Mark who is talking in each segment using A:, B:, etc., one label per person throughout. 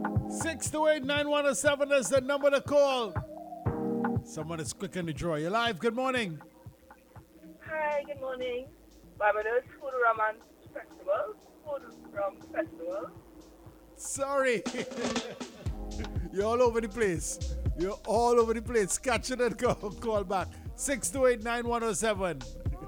A: 628-9107 is the number to call. Someone is quick in the draw. You're live. Good morning.
B: Hi, good morning. Barbados Food Rum Festival. Food Rum Festival.
A: Sorry. You're all over the place. You're all over the place. Catch it and go. Call back. 628-9107.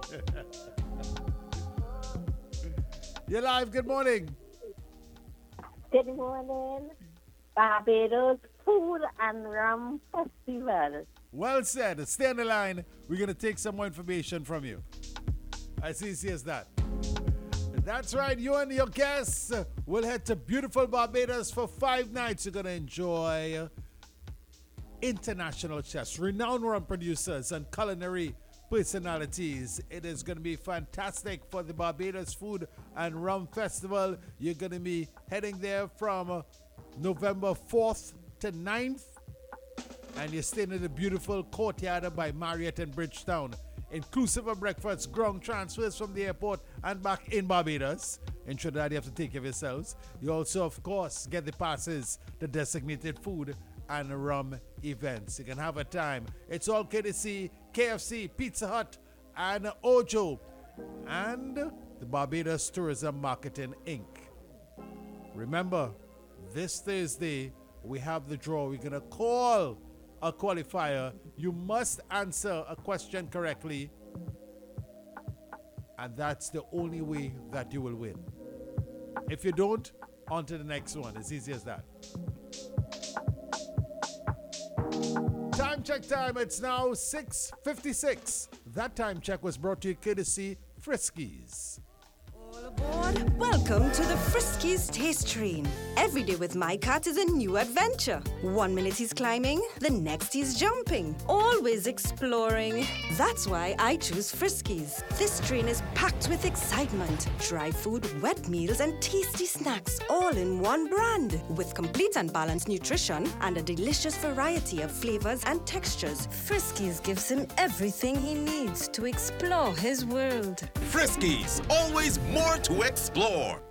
A: You're live. Good morning.
C: Good morning. Barbados Food and Rum Festival.
A: Well said. Stay on the line. We're going to take some more information from you. As easy as that. That's right. You and your guests will head to beautiful Barbados for 5 nights. You're going to enjoy international chefs, renowned rum producers, and culinary personalities. It is going to be fantastic for the Barbados Food and Rum Festival. You're going to be heading there from November 4th to 9th. And you're staying in the beautiful Courtyard by Marriott in Bridgetown. Inclusive of breakfast, ground transfers from the airport and back in Barbados. In Trinidad, you have to take care of yourselves. You also, of course, get the passes, the designated food and rum events. You can have a time. It's all courtesy KFC, Pizza Hut, and Ojo. And the Barbados Tourism Marketing Inc. Remember, this Thursday, we have the draw. We're going to call a qualifier. You must answer a question correctly, and that's the only way that you will win. If you don't, on to the next one. As easy as that. Time check time. It's now 6:56. That time check was brought to you courtesy Friskies.
D: All aboard! Welcome to the Friskies Taste Train. Every day with my cat is a new adventure. 1 minute he's climbing, the next he's jumping. Always exploring. That's why I choose Friskies. This train is packed with excitement. Dry food, wet meals, and tasty snacks all in one brand. With complete and balanced nutrition and a delicious variety of flavors and textures. Friskies gives him everything he needs to explore his world.
E: Friskies, always more to explore.